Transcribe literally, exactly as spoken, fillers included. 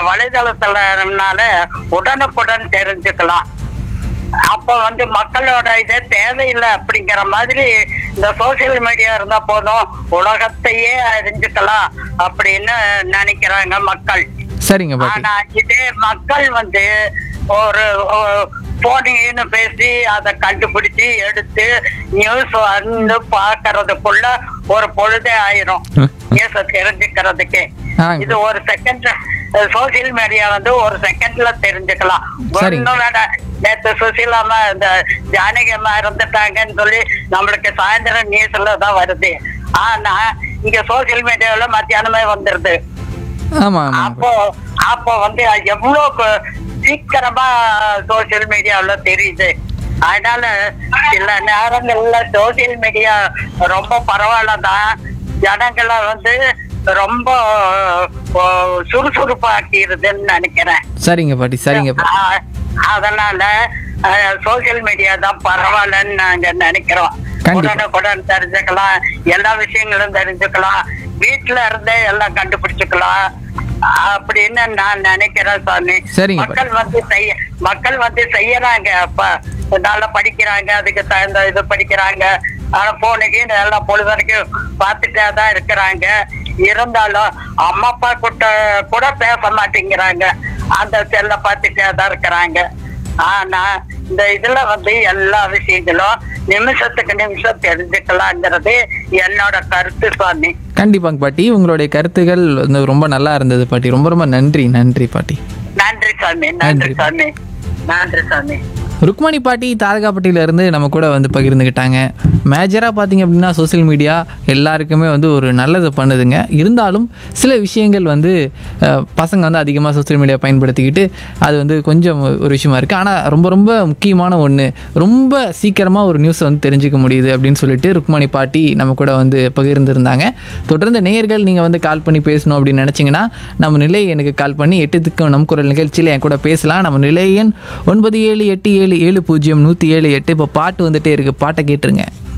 வலைதளத்தினால உடனுக்குடன் தெரிஞ்சுக்கலாம். அப்ப வந்து மக்களோட இதே தேவையில்லை அப்படிங்கிற மாதிரி இந்த சோசியல் மீடியா இருந்தா போதும், உலகத்தையே அறிஞ்சுக்கலாம் அப்படின்னு நினைக்கிறாங்க மக்கள். சரிங்க பாட்டி. ஆனா இதே மக்கள் வந்து ஒரு போனீங்கன்னு பேசி அதை கண்டுபிடிச்சு எடுத்து நியூஸ் வந்து பாக்குறதுக்குள்ள ஒரு பொழுதே ஆயிரும் நியூஸ தெரிஞ்சுக்கிறதுக்கே. இது ஒரு செகண்ட் சோசியல் மீடியா வந்து ஒரு செகண்ட்ல தெரிஞ்சுக்கலாம். ஒன்னும் வேற நேற்று சுசீலாமா இந்த ஜானகி அம்மா இருந்துட்டாங்கன்னு சொல்லி நம்மளுக்கு சாயந்தரம் நியூஸ்ல தான் வருது. ஆனா இங்க சோசியல் மீடியாவில மத்தியானமே வந்துருது. அப்போ அப்போ வந்து எவ்வளவு சீக்கிரமா சோசியல் மீடியாவில தெரியுது. அதனால சில நேரங்கள்ல சோசியல் மீடியா ரொம்ப பரவாயில்லதான், ஜனங்களை வந்து ரொம்ப சுறுசுறுப்பாக்கிடுதுன்னு நினைக்கிறேன். சரிங்க பாட்டி. சரிங்க பாட்டி. அதனால சோசியல் மீடியா தான் பரவாயில்லன்னு நாங்க நினைக்கிறோம். உடனுக்குடன் தெரிஞ்சுக்கலாம், எல்லா விஷயங்களும் தெரிஞ்சுக்கலாம், வீட்டுல இருந்தே எல்லாம் கண்டுபிடிச்சுக்கலாம் அப்படின்னு நான் நினைக்கிறேன் சாமி. மக்கள் வந்து செய்ய மக்கள் வந்து செய்யறாங்க. அப்ப நல்லா படிக்கிறாங்க, அதுக்கு தகுந்த இது படிக்கிறாங்க. ஆனா போனுக்கு நல்லா பொழுதுவரைக்கும் பார்த்துட்டே தான் இருக்கிறாங்க. இருந்தாலும் அம்மா அப்பா கிட்ட கூட பேச மாட்டேங்கிறாங்க, அந்த செல்ல பார்த்துட்டே தான் இருக்கிறாங்க. ஆனா இந்த இதுல வந்து எல்லா விஷயங்களும் நிமிஷத்துக்கு நிமிஷம் தெரிஞ்சுக்கலாங்கிறது என்னோட கருத்து சுவாமி. கண்டிப்பாங்க பாட்டி, உங்களுடைய கருத்துகள் வந்து ரொம்ப நல்லா இருந்தது பாட்டி. ரொம்ப ரொம்ப நன்றி. நன்றி பாட்டி. நன்றி சாமி. நன்றி சாமி. நன்றி சாமி. ருக்மணி பாட்டி தாதகாப்பட்டியிலேருந்து நம்ம கூட வந்து பகிர்ந்துக்கிட்டாங்க. மேஜராக பார்த்திங்க அப்படின்னா சோசியல் மீடியா எல்லாருக்குமே வந்து ஒரு நல்லது பண்ணுதுங்க. இருந்தாலும் சில விஷயங்கள் வந்து பசங்க வந்து அதிகமாக சோசியல் மீடியா பயன்படுத்திக்கிட்டு அது வந்து கொஞ்சம் ஒரு விஷயமா இருக்குது. ஆனால் ரொம்ப ரொம்ப முக்கியமான ஒன்று, ரொம்ப சீக்கிரமாக ஒரு நியூஸை வந்து தெரிஞ்சுக்க முடியுது அப்படின்னு சொல்லிட்டு ருக்மணி பாட்டி நம்ம கூட வந்து பகிர்ந்துருந்தாங்க. தொடர்ந்து நேயர்கள் நீங்கள் வந்து கால் பண்ணி பேசணும் அப்படின்னு நினச்சிங்கன்னா நம்ம நிலை எனக்கு கால் பண்ணி எட்டுத்துக்கும் நம் குரல் நிகழ்ச்சியில் என் கூட பேசலாம். நம்ம நிலை எண் ஒன்பது ஏழு எட்டு ஏழு ஏழு பூஜ்ஜியம் நூற்றி ஏழு எட்டு. இப்போ பாட்டு வந்துட்டே இருக்குது, பாட்டை கேட்டுருங்க.